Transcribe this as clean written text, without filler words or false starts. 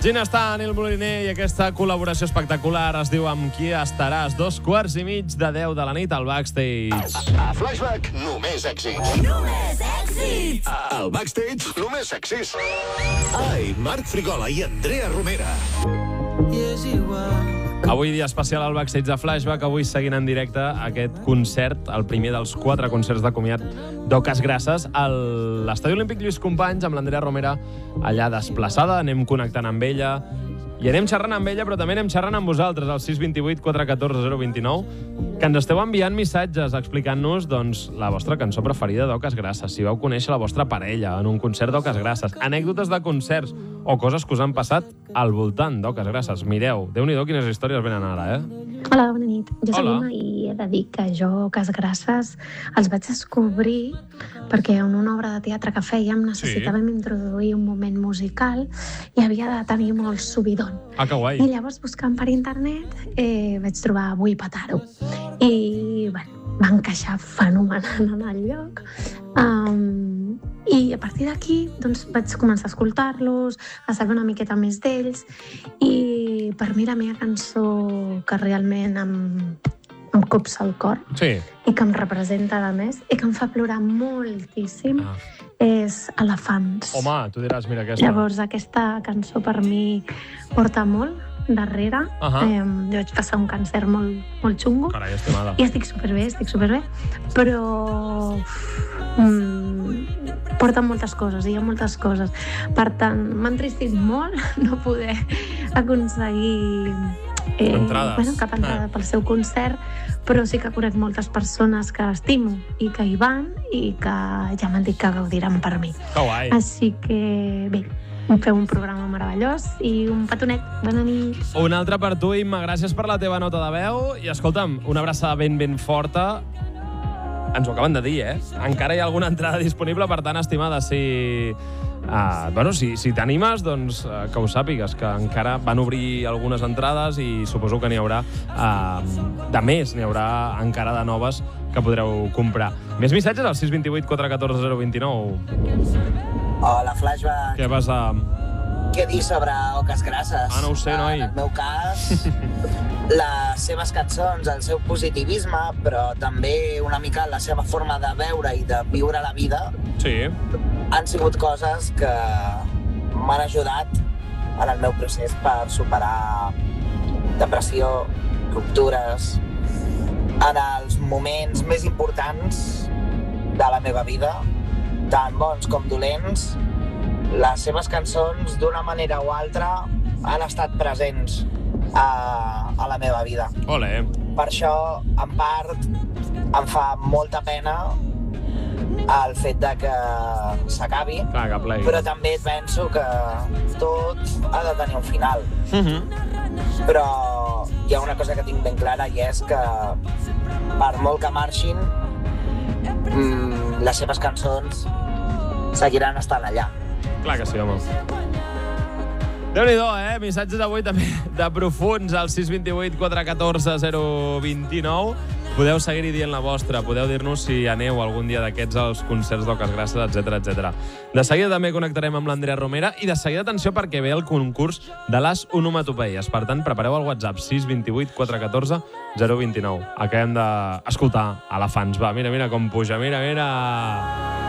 Gina està Nil Moliner i aquesta col·laboració espectacular es diu Amb qui estaràs, 2:15 de 10 de la nit al Backstage. A Flashback, només èxits. Només èxits! Al Backstage, només èxits. Ai, Marc Frigola i Andrea Romera. Avui dia especial al Backstage de Flashback, avui seguint en directe aquest concert, el primer dels 4 concerts de comiat d'Oques Grasses a l'Estadi Olímpic Lluís Companys, amb l'Andrea Romera allà desplaçada. Anem connectant amb ella i anem xerrant amb ella, però també anem xerrant amb vosaltres, al 628 414 029, que ens esteu enviant missatges explicant-nos doncs, la vostra cançó preferida d'Oques Grasses, si vau conèixer la vostra parella en un concert d'Oques Grasses, anècdotes de concerts o coses que us han passat al voltant d'Oques Grasses. Mireu, Déu-n'hi-do quines històries venen ara, Hola, bona nit. Jo soc Hola. Ima i he de dir que jo, Oques Grasses, els vaig descobrir perquè en una obra de teatre que fèiem necessitàvem introduir un moment musical i havia de tenir molt subidon. Ah, que guai. I llavors, buscant per internet, vaig trobar Vull petar-ho. I, bueno, va encaixar fenomenal en el lloc. I a partir d'aquí doncs, vaig començar a escoltar-los, a saber una miqueta més d'ells, i per mi la meva cançó que realment em copsa el cor Sí. i que em representa a més i que em fa plorar moltíssim és Elefants. Home, tu diràs, mira aquesta. Llavors aquesta cançó per mi porta molt darrere. Jo vaig passar un càncer molt xungo. Carai, estimada. I estic superbé, però porta moltes coses, hi ha moltes coses. Per tant, m'ha entristit molt no poder aconseguir Entrades. cap entrada pel seu concert, però sí que conec moltes persones que estimo i que hi van i que ja m'han dit que gaudiran per mi. Que guai. Així que, bé, feu un programa meravellós i un petonet. Bona nit. Un altre per tu, Imma. Gràcies per la teva nota de veu. I escolta'm, una abraçada ben forta. Ens ho acaben de dir, Encara hi ha alguna entrada disponible, per tant, estimada, si t'animes, doncs que ho sàpigues, que encara van obrir algunes entrades i suposo que n'hi haurà de més, n'hi haurà encara de noves que podreu comprar. Més missatges al 628 414 029. Hola, Flashback. Què passa? Què dir sobre Oques Grasses? No ho sé, noi. En el meu cas, les seves cançons, el seu positivisme, però també una mica la seva forma de veure i de viure la vida, Sí. han sigut coses que m'han ajudat en el meu procés per superar depressió, ruptures, en els moments més importants de la meva vida, tant bons com dolents. Les seves cançons, d'una manera o altra, han estat presents a la meva vida. Ole. Per això, en part, em fa molta pena el fet de que s'acabi, Clar, que plegui. però també penso que tot ha de tenir un final. Però hi ha una cosa que tinc ben clara i és que, per molt que marxin, les seves cançons seguiran estant allà. Clar que sí, home. Déu-n'hi-do, Missatges avui també de profuns al 628 414 029. Podeu seguir-hi dient la vostra, podeu dir-nos si aneu algun dia d'aquests als concerts d'Oques Grasses, etc. De seguida també connectarem amb l'Andrea Romera i de seguida, atenció, perquè ve el concurs de les onomatopeies. Per tant, prepareu el WhatsApp 628 414 029. Acabem d'escoltar Elefants. Va, mira com puja, mira.